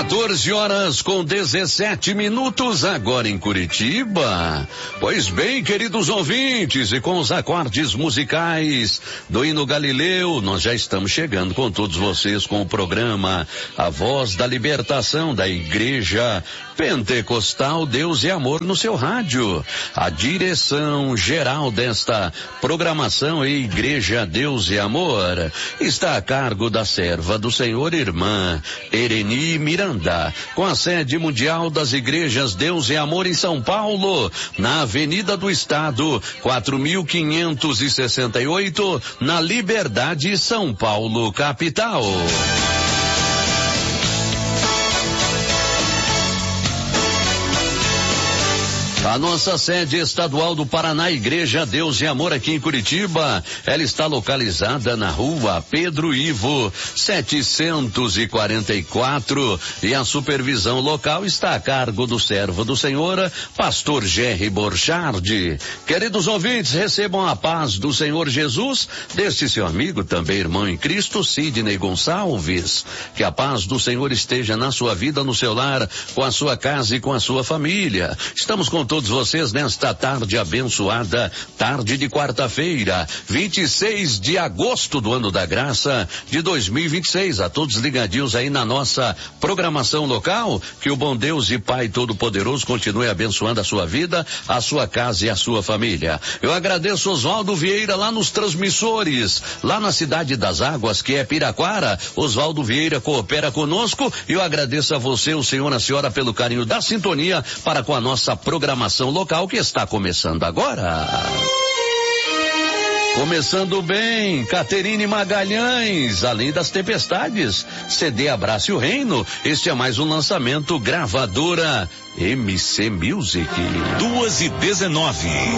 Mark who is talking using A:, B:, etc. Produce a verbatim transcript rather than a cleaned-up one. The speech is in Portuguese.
A: quatorze horas com dezessete minutos, agora em Curitiba. Pois bem, queridos ouvintes, e com os acordes musicais do Hino Galileu, nós já estamos chegando com todos vocês com o programa A Voz da Libertação da Igreja Pentecostal Deus e Amor no seu rádio. A direção geral desta programação é Igreja Deus e Amor. Está a cargo da serva do Senhor, irmã Ereni Miranda, com a sede mundial das igrejas Deus e Amor em São Paulo, na Avenida do Estado, quatro mil quinhentos e sessenta e oito, na Liberdade, São Paulo, capital. A nossa sede estadual do Paraná, Igreja Deus e Amor, aqui em Curitiba, ela está localizada na rua Pedro Ivo, setecentos e quarenta e quatro, e a supervisão local está a cargo do servo do Senhor, pastor Jerry Borchardt. Queridos ouvintes, recebam a paz do Senhor Jesus, deste seu amigo, também irmão em Cristo, Sidney Gonçalves. Que a paz do Senhor esteja na sua vida, no seu lar, com a sua casa e com a sua família. Estamos com todos vocês nesta tarde abençoada, tarde de quarta-feira, vinte e seis de agosto do ano da graça de dois mil e vinte e seis. A todos ligadinhos aí na nossa programação local, que o bom Deus e Pai Todo-Poderoso continue abençoando a sua vida, a sua casa e a sua família. Eu agradeço Oswaldo Vieira lá nos transmissores, lá na Cidade das Águas, que é Piraquara. Oswaldo Vieira coopera conosco, e eu agradeço a você, o senhor e a senhora, pelo carinho da sintonia para com a nossa programação local, que está começando agora. Começando bem, Caterine Magalhães, Além das Tempestades, C D Abrace o Reino. Este é mais um lançamento, gravadora M C Music.
B: Duas e dezenove.